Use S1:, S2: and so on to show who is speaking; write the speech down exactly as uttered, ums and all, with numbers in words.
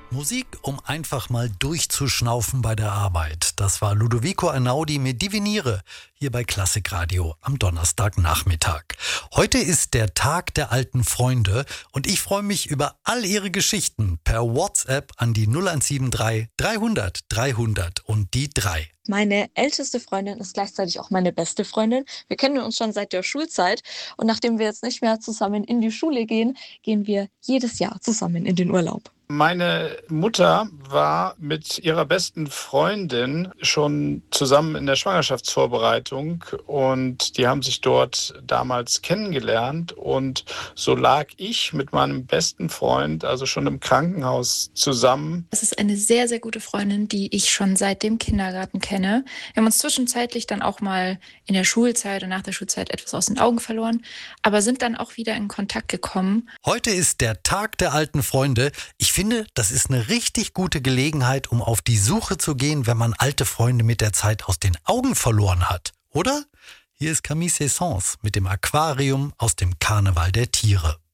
S1: Musik, um einfach mal durchzuschnaufen bei der Arbeit. Das war Ludovico Einaudi mit Diviniere hier bei Klassikradio am Donnerstagnachmittag. Heute ist der Tag der alten Freunde und ich freue mich über all Ihre Geschichten per WhatsApp an die null eins sieben drei dreihundert dreihundert und die drei.
S2: Meine älteste Freundin ist gleichzeitig auch meine beste Freundin. Wir kennen uns schon seit der Schulzeit und nachdem wir jetzt nicht mehr zusammen in die Schule gehen, gehen wir jedes Jahr zusammen in den Urlaub.
S3: Meine Mutter war mit ihrer besten Freundin schon zusammen in der Schwangerschaftsvorbereitung und die haben sich dort damals kennengelernt und so lag ich mit meinem besten Freund also schon im Krankenhaus zusammen.
S4: Es ist eine sehr, sehr gute Freundin, die ich schon seit dem Kindergarten kenne. Wir haben uns zwischenzeitlich dann auch mal in der Schulzeit und nach der Schulzeit etwas aus den Augen verloren, aber sind dann auch wieder in Kontakt gekommen.
S1: Heute ist der Tag der alten Freunde. Ich Ich finde, das ist eine richtig gute Gelegenheit, um auf die Suche zu gehen, wenn man alte Freunde mit der Zeit aus den Augen verloren hat, oder? Hier ist Camille Saint-Saëns mit dem Aquarium aus dem Karneval der Tiere.